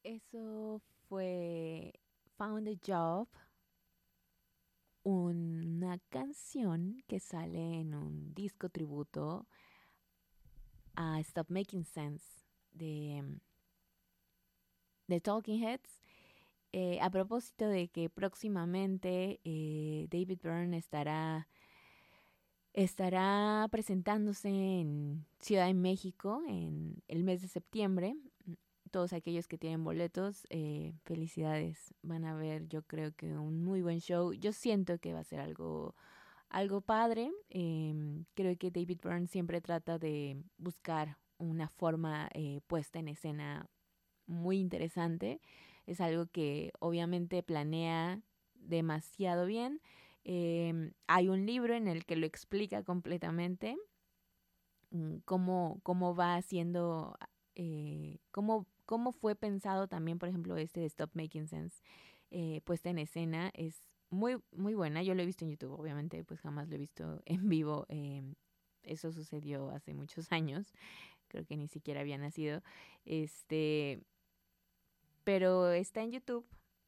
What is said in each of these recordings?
Eso fue Found a Job, una canción que sale en un disco tributo a Stop Making Sense de, de Talking Heads. A propósito de que próximamente David Byrne estará presentándose en Ciudad de México en el mes de septiembre. Todos aquellos que tienen boletos, felicidades. Van a ver, yo creo que un muy buen show. Yo siento que va a ser algo padre. Creo que David Byrne siempre trata de buscar una forma puesta en escena muy interesante. Es algo que obviamente planea demasiado bien. Hay un libro en el que lo explica completamente, cómo va haciendo, cómo fue pensado también, por ejemplo, este de Stop Making Sense, puesta en escena. Es muy buena. Yo lo he visto en YouTube, obviamente, pues jamás lo he visto en vivo. Eso sucedió hace muchos años, creo que ni siquiera había nacido. Este, pero está en YouTube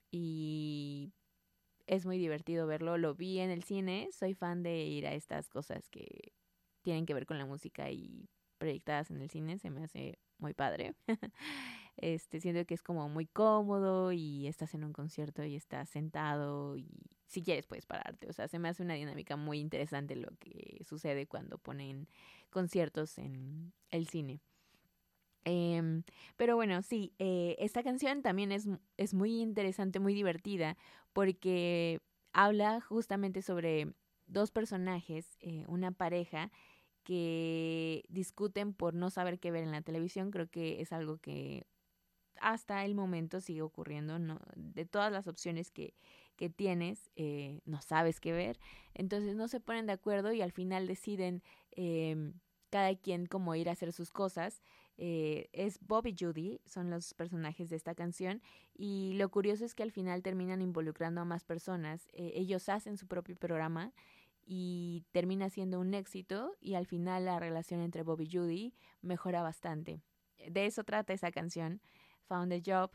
y es muy divertido verlo. Lo vi en el cine. Soy fan de ir a estas cosas que tienen que ver con la música y proyectadas en el cine. Se me hace muy padre. Siento que es como muy cómodo y estás en un concierto y estás sentado y si quieres puedes pararte. O sea, se me hace una dinámica muy interesante lo que sucede cuando ponen conciertos en el cine. Em, pero bueno, sí, esta canción también es muy interesante, muy divertida, porque habla justamente sobre dos personajes, una pareja que discuten por no saber qué ver en la televisión. Creo que es algo que hasta el momento sigue ocurriendo, ¿no? De todas las opciones que tienes, no sabes qué ver, entonces no se ponen de acuerdo y al final deciden cada quien como ir a hacer sus cosas. Es Bob y Judy, son los personajes de esta canción, y lo curioso es que al final terminan involucrando a más personas. Ellos hacen su propio programa y termina siendo un éxito y al final la relación entre Bob y Judy mejora bastante. De eso trata esa canción, Found a Job,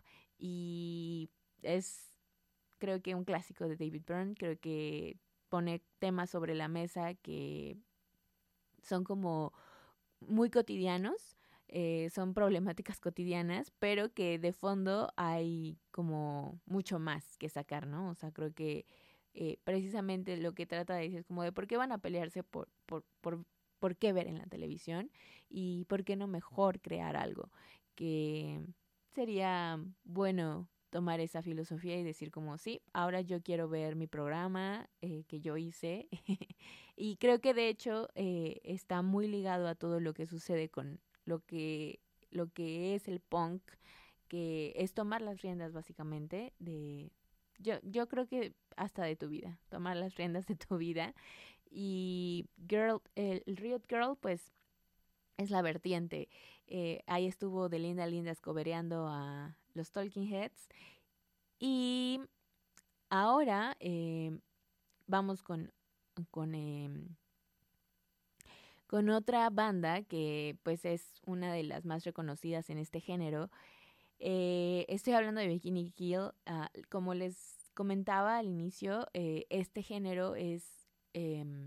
y es, creo que un clásico de David Byrne. Creo que pone temas sobre la mesa que son como muy cotidianos, son problemáticas cotidianas, pero que de fondo hay como mucho más que sacar, ¿no? O sea, creo que precisamente lo que trata de decir es como de por qué van a pelearse por qué ver en la televisión y por qué no mejor crear algo, que sería bueno tomar esa filosofía y decir como sí, ahora yo quiero ver mi programa que yo hice. Y creo que de hecho está muy ligado a todo lo que sucede con lo que es el punk, que es tomar las riendas básicamente de... Yo creo que hasta de tu vida, tomar las riendas de tu vida. Y el Riot Girl, pues es la vertiente. Ahí estuvo de Linda Linda escobereando a los Talking Heads. Y ahora vamos con, con otra banda que pues es una de las más reconocidas en este género. Estoy hablando de Bikini Kill. Como les comentaba al inicio, este género es